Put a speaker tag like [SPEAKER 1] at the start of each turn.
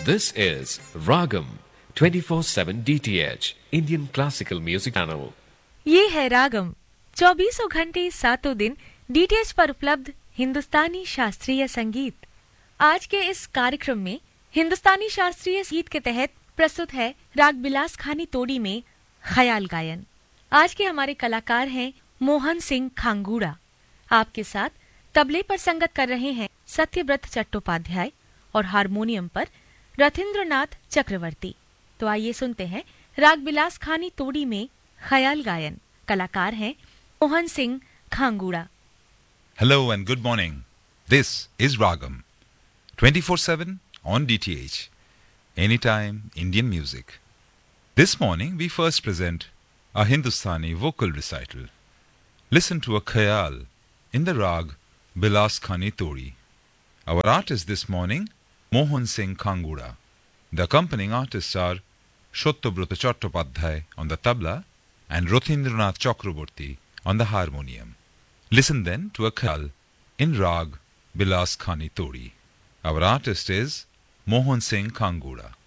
[SPEAKER 1] This is Ragam 24/7 DTH Indian Classical Music Channel.
[SPEAKER 2] ये है रागम 24 घंटे 7 दिन डीटीएच पर उपलब्ध हिंदुस्तानी शास्त्रीय संगीत। आज के इस कार्यक्रम में हिंदुस्तानी शास्त्रीय संगीत के तहत प्रस्तुत है राग बिलास खानी तोड़ी में ख्याल गायन। आज के हमारे कलाकार हैं मोहन सिंह खांगूड़ा। आपके साथ तबले पर संगत कर रहे हैं सत्यव्रत चट्टोपाध्याय और हारमोनियम पर रथिंद्रनाथ चक्रवर्ती। तो आइए सुनते हैं राग बिलास खानी तोड़ी में ख्याल गायन। कलाकार हैं Mohan Singh खांगूड़ा।
[SPEAKER 3] Hello and good morning. This is Ragam 24/7 on DTH. Anytime Indian music. This morning we first present a Hindustani vocal recital. Listen to a khayal in the rag Bilas Khani Tori. Our artist this morning, Mohan Singh Khangura. The accompanying artists are Shottobruta Chattopadhyay on the tabla and Rothindranath Chakraborty on the harmonium. Listen then to a khayal in rag Bilas Khani Tori. Our artist is Mohan Singh Khangura.